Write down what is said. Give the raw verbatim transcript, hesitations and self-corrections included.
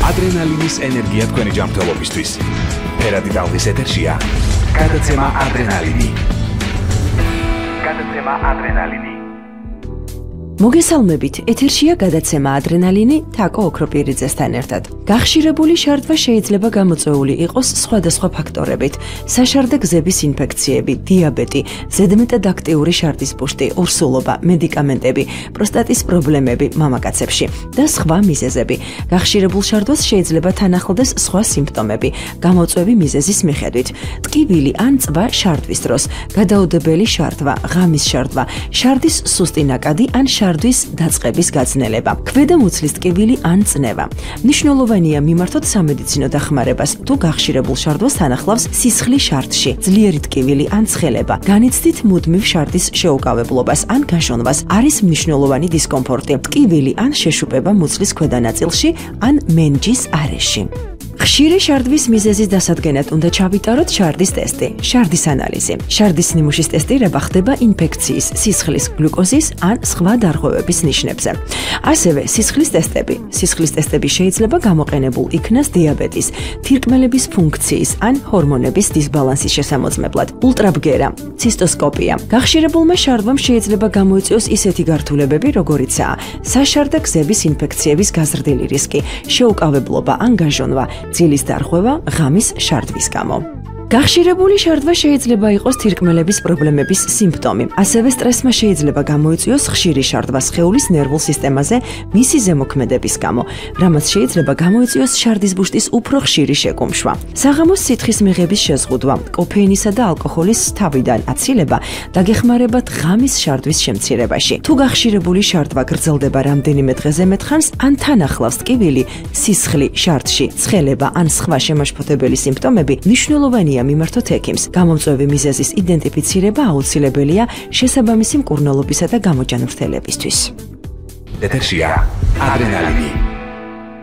ადრენალინის ენერგია თქვენი ჯანმრთელობისთვის. ფერადი ტალღის ეთერშია გადაცემა ადრენალინი. გადაცემა ადრენალინი. მოგესალმებით, ეთერშია გადაცემა ადრენალინი თაკო ოქროპირიძესთან ერთად. გახშირებული შარდვა შეიძლება გამოწვეული იყოს სხვადასხვა ფაქტორებით: საშარდე გზების ინფექციები, დიაბეტი, ზედმეტად აქტიური შარდის ბუშტი, ორსულობა, მედიკამენტები, პროსტატის პრობლემები მამაკაცებში და სხვა მიზეზები. გახშირებულ შარდვას შეიძლება თან ახლდეს სხვა სიმპტომები, გამოწვევი მიზეზის მიხედვით: ტკივილი ან წვა შარდვის დროს, გადაუდებელი შარდვა, ღამის შარდვა, შარდის სუსტი ნაკადი ან შარდვის დაწყების გაძნელება, ქვედამუცლის ტკივილი ან წნევა. მნიშვნელოვანია მიმართოთ სამედიცინო დახმარებას, თუ გახშირებულ შარდვას თან ახლავს სისხლი შარდში, ძლიერი ტკივილი ან ცხელება, განიცდით მუდმივ შარდის შეუკავებლობას ან გაშონვას, არის მნიშვნელოვანი დისკომფორტი, ტკივილი ან შეშუპება მუცლის ქვედა ნაწილში ან მენჯის არეში. ხშირი შარდვის მიზეზის დასადგენად უნდა ჩავიტაროთ შარდის ტესტი, შარდის ანალიზი. შარდის ნიმუშის ტესტირება ხდება ინფექციის, სისხლის გლუკოზის ან სხვა დარღვევების ნიშნებზე. ასევე სისხლის ტესტები. სისხლის ტესტები შეიძლება გამოყენებულ იქნას დიაბეტის, თირკმელების ფუნქციის ან ჰორმონების დისბალანსის შესამოწმებლად. ულტრაბგერა, ცისტოსკოპია. გახშირებულმა შარდვამ შეიძლება გამოიწვიოს ისეთი გართულებები, როგორიცაა საშარდე გზების ინფექციების გაზრდილი რისკი, შეუკავებლობა ან გაჟონვა, ძილის დარღვევა ღამის შარდვის გამო. გახშირებული შარდვა შეიძლება იყოს თირკმელების პრობლემების სიმპტომი. ასევე სტრესმა შეიძლება გამოიწვიოს ხშირი შარდვა სხეულის ნერვულ სისტემაზე მისი ზემოქმედების გამო, რამაც შეიძლება გამოიწვიოს შარდის ბუშტის უფრო ხშირი შეკუმშვა. საღამოს სითხის მიღების შეზღუდვა, კოფეინისა და ალკოჰოლის თავიდან აცილება დაგეხმარებათ ღამის შარდვის შემცირებაში. თუ გახშირებული შარდვა გრძელდება რამდენიმე დღეზე მეტხანს, ან თან ახლავს ტკივილი, სისხლი შარდში, ცხელება ან სხვა შემაშფოთებელი სიმპტომები, მნიშვნელოვანია მიმართოთ ექიმს. გამომწვევი მიზეზის იდენტიფიცირება აუცილებელია შესაბამისი მკურნალობისა და გამოჯანმრთელებისთვის. ეთერშია ადრენალინი.